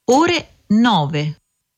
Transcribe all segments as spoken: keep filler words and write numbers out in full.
ore nove.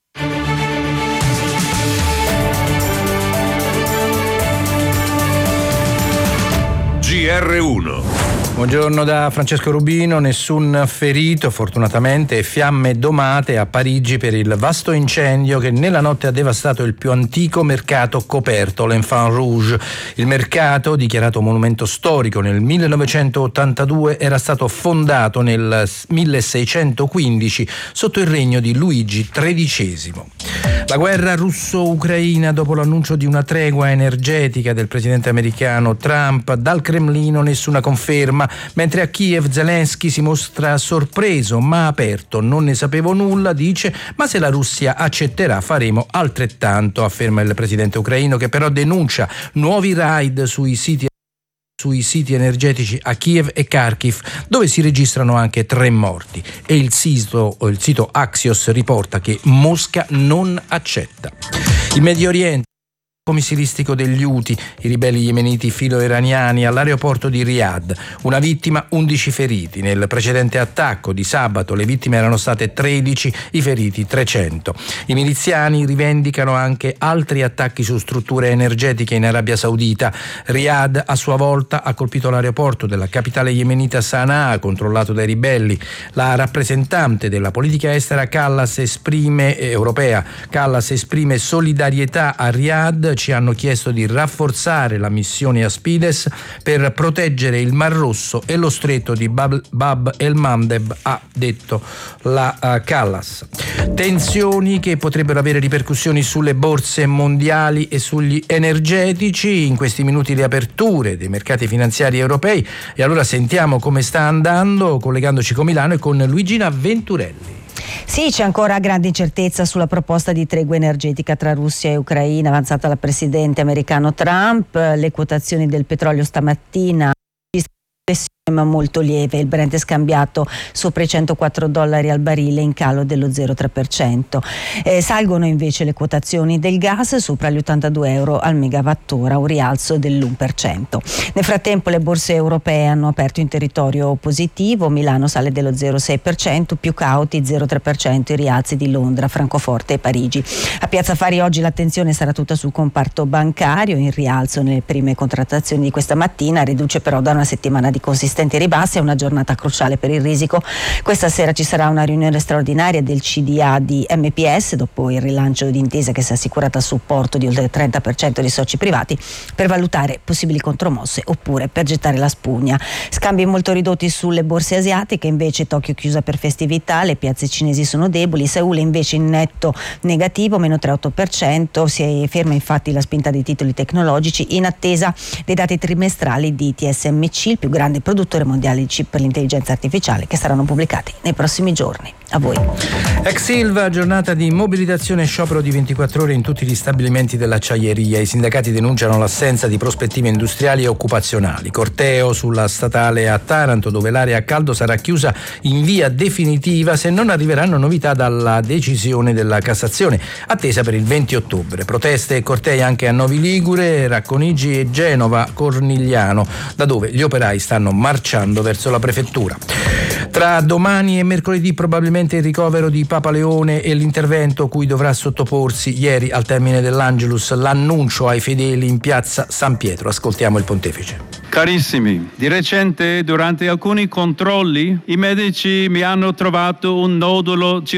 G R uno. Buongiorno da Francesco Rubino. Nessun ferito fortunatamente e fiamme domate a Parigi per il vasto incendio che nella notte ha devastato il più antico mercato coperto, l'Enfant Rouge. Il mercato, dichiarato monumento storico nel millenovecentottantadue, era stato fondato nel milleseicentoquindici sotto il regno di Luigi tredicesimo. La guerra russo-ucraina dopo l'annuncio di una tregua energetica del presidente americano Trump. Dal Cremlino nessuna conferma, mentre a Kiev Zelensky si mostra sorpreso ma aperto. Non ne sapevo nulla, dice, ma se la Russia accetterà faremo altrettanto, afferma il presidente ucraino, che però denuncia nuovi raid sui siti sui siti energetici a Kiev e Kharkiv, dove si registrano anche tre morti. E il sito, il sito Axios riporta che Mosca non accetta. Il Medio Oriente, missilistico degli Houthi, i ribelli yemeniti filo-iraniani all'aeroporto di Riyadh. Una vittima, undici feriti. Nel precedente attacco di sabato le vittime erano state tredici, i feriti trecento. I miliziani rivendicano anche altri attacchi su strutture energetiche in Arabia Saudita. Riyadh a sua volta ha colpito l'aeroporto della capitale yemenita Sana'a, controllato dai ribelli. La rappresentante della politica estera Callas esprime, eh, europea Callas esprime solidarietà a Riyadh. Ci hanno chiesto di rafforzare la missione Aspides per proteggere il Mar Rosso e lo stretto di Bab, Bab el Mandeb, ha detto la uh, Callas. Tensioni che potrebbero avere ripercussioni sulle borse mondiali e sugli energetici. In questi minuti le aperture dei mercati finanziari europei, e allora sentiamo come sta andando collegandoci con Milano e con Luigina Venturelli. Sì, c'è ancora grande incertezza sulla proposta di tregua energetica tra Russia e Ucraina avanzata dal presidente americano Trump. Le quotazioni del petrolio stamattina ma molto lieve, il Brent è scambiato sopra i centoquattro dollari al barile, in calo dello zero virgola tre per cento. Eh, salgono invece le quotazioni del gas sopra gli ottantadue euro al megawattora, un rialzo dell'uno per cento. Nel frattempo le borse europee hanno aperto in territorio positivo, Milano sale dello zero virgola sei per cento, più cauti zero virgola tre per cento i rialzi di Londra, Francoforte e Parigi. A Piazza Affari oggi l'attenzione sarà tutta sul comparto bancario, in rialzo nelle prime contrattazioni di questa mattina, riduce però da una settimana di consistenti ribassi. È una giornata cruciale per il risico. Questa sera ci sarà una riunione straordinaria del C D A di M P S dopo il rilancio di intesa che si è assicurata il supporto di oltre il trenta per cento di soci privati per valutare possibili contromosse oppure per gettare la spugna. Scambi molto ridotti sulle borse asiatiche, invece Tokyo chiusa per festività, le piazze cinesi sono deboli, Seul invece in netto negativo, meno tre virgola otto per cento, si ferma infatti la spinta dei titoli tecnologici in attesa dei dati trimestrali di T S M C, il più grande produttore mondiale di chip per l'intelligenza artificiale, che saranno pubblicati nei prossimi giorni. A voi. Ex Ilva, giornata di mobilitazione e sciopero di ventiquattro ore in tutti gli stabilimenti dell'acciaieria. I sindacati denunciano l'assenza di prospettive industriali e occupazionali. Corteo sulla statale a Taranto, dove l'area a caldo sarà chiusa in via definitiva se non arriveranno novità dalla decisione della Cassazione, attesa per il venti ottobre. Proteste e cortei anche a Novi Ligure, Racconigi e Genova Cornigliano, da dove gli operai stanno marciando verso la prefettura. Tra domani e mercoledì probabilmente il ricovero di Papa Leone e l'intervento cui dovrà sottoporsi. Ieri al termine dell'Angelus l'annuncio ai fedeli in piazza San Pietro. Ascoltiamo il pontefice. Carissimi, di recente durante alcuni controlli i medici mi hanno trovato un nodulo